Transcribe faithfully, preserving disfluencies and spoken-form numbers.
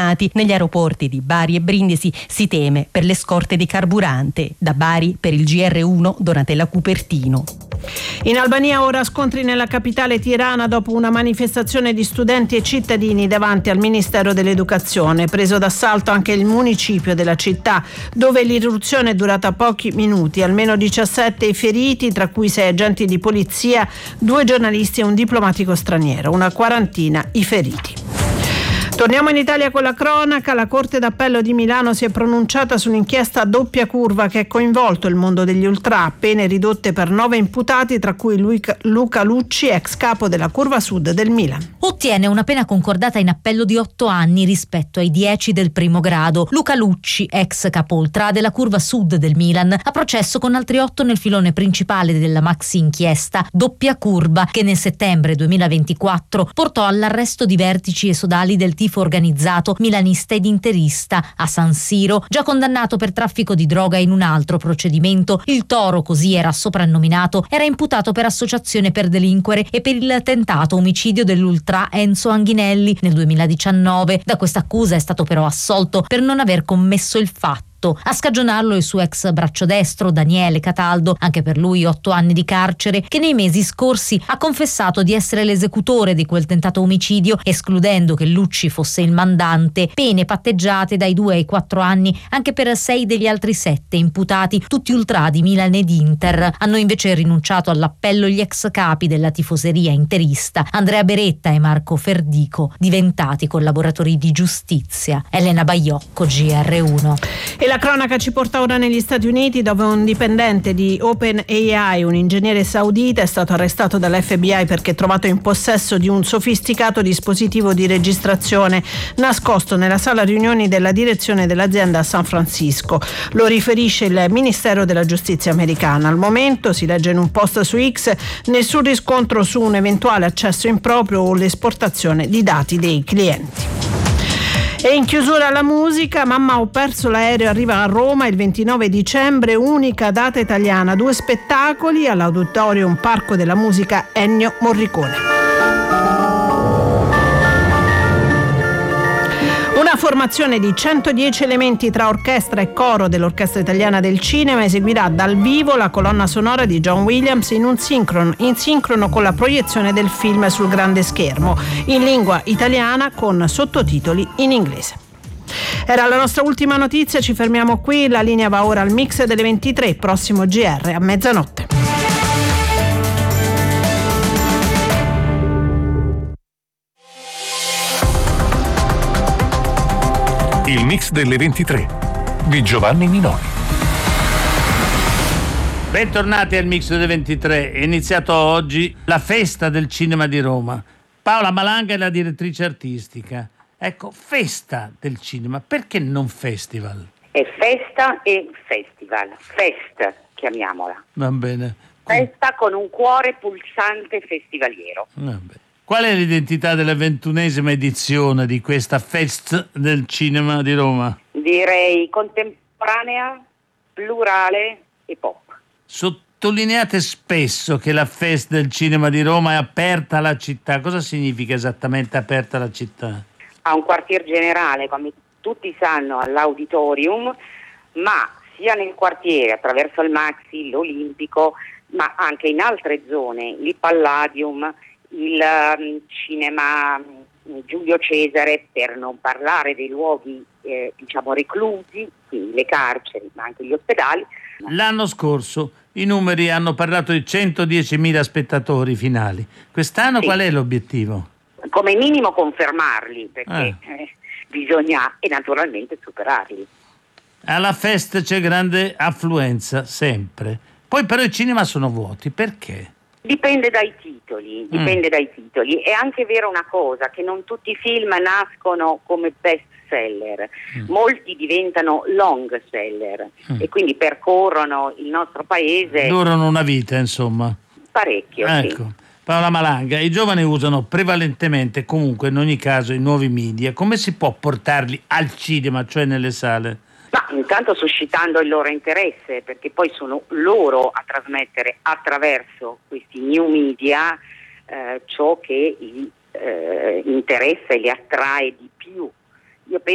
inquinati. Negli aeroporti di Bari e Brindisi si teme per le scorte di carburante. Da Bari per il G R uno Donatella Cupertino. In Albania ora scontri nella capitale Tirana dopo una manifestazione di studenti e cittadini davanti al Ministero dell'Educazione. Preso d'assalto anche il municipio della città, dove l'irruzione è durata pochi minuti. Almeno diciassette i feriti, tra cui sei agenti di polizia, due giornalisti e un diplomatico straniero. Una quarantina i feriti. Torniamo in Italia con la cronaca. La Corte d'Appello di Milano si è pronunciata su un'inchiesta a doppia curva che ha coinvolto il mondo degli ultra, pene ridotte per nove imputati, tra cui Luca Lucci, ex capo della Curva Sud del Milan. Ottiene una pena concordata in appello di otto anni rispetto ai dieci del primo grado. Luca Lucci, ex capo ultra della Curva Sud del Milan, ha processo con altri otto nel filone principale della maxi inchiesta doppia curva, che nel settembre duemilaventiquattro portò all'arresto di vertici e sodali del tifo organizzato milanista ed interista a San Siro. Già condannato per traffico di droga in un altro procedimento, il Toro, così era soprannominato, era imputato per associazione per delinquere e per il tentato omicidio dell'ultra Enzo Anghinelli nel duemiladiciannove. Da questa accusa è stato però assolto per non aver commesso il fatto. A scagionarlo il suo ex braccio destro Daniele Cataldo, anche per lui otto anni di carcere, che nei mesi scorsi ha confessato di essere l'esecutore di quel tentato omicidio, escludendo che Lucci fosse il mandante. Pene patteggiate dai due ai quattro anni anche per sei degli altri sette imputati, tutti ultra di Milan ed Inter. Hanno invece rinunciato all'appello gli ex capi della tifoseria interista Andrea Beretta e Marco Ferdico, diventati collaboratori di giustizia. Elena Baiocco, G R uno. E la cronaca ci porta ora negli Stati Uniti, dove un dipendente di OpenAI, un ingegnere saudita, è stato arrestato dall'F B I perché trovato in possesso di un sofisticato dispositivo di registrazione nascosto nella sala riunioni della direzione dell'azienda a San Francisco. Lo riferisce il Ministero della Giustizia americana. Al momento, si legge in un post su X, nessun riscontro su un eventuale accesso improprio o l'esportazione di dati dei clienti. E in chiusura la musica, Mamma ho perso l'aereo arriva a Roma il ventinove dicembre, unica data italiana, due spettacoli all'Auditorium Parco della Musica Ennio Morricone. Una formazione di centodieci elementi tra orchestra e coro dell'Orchestra Italiana del Cinema eseguirà dal vivo la colonna sonora di John Williams in un sincrono, in sincrono con la proiezione del film sul grande schermo, in lingua italiana con sottotitoli in inglese. Era la nostra ultima notizia, ci fermiamo qui, la linea va ora al mix delle ventitré, prossimo G R a mezzanotte. Il mix delle ventitré di Giovanni Minoli. Bentornati al mix delle ventitré. È iniziato oggi la festa del cinema di Roma. Paola Malanga è la direttrice artistica. Ecco, festa del cinema, perché non festival? È festa e festival. Fest, chiamiamola. Va bene. Festa con un cuore pulsante festivaliero. Va bene. Qual è l'identità della ventunesima edizione di questa Fest del cinema di Roma? Direi contemporanea, plurale e pop. Sottolineate spesso che la Fest del cinema di Roma è aperta alla città. Cosa significa esattamente aperta alla città? Ha un quartier generale, come tutti sanno, all'Auditorium, ma sia nel quartiere attraverso il Maxi, l'Olimpico, ma anche in altre zone, il Palladium, il um, cinema um, Giulio Cesare, per non parlare dei luoghi eh, diciamo reclusi, quindi le carceri ma anche gli ospedali. L'anno scorso i numeri hanno parlato di centodiecimila spettatori finali. Quest'anno sì. Qual è l'obiettivo? Come minimo confermarli, perché ah. eh, bisogna e naturalmente superarli. Alla Fest c'è grande affluenza sempre, poi però i cinema sono vuoti, perché? Dipende dai titoli, dipende mm. dai titoli. È anche vero una cosa, che non tutti i film nascono come best seller, mm. molti diventano long seller mm. e quindi percorrono il nostro paese. Durano una vita, insomma. Parecchio, ecco. Sì. Paola Malanga, i giovani usano prevalentemente, comunque in ogni caso, i nuovi media. Come si può portarli al cinema, cioè nelle sale? Ma intanto suscitando il loro interesse, perché poi sono loro a trasmettere attraverso questi new media eh, ciò che li eh, interessa e li attrae di più. Io penso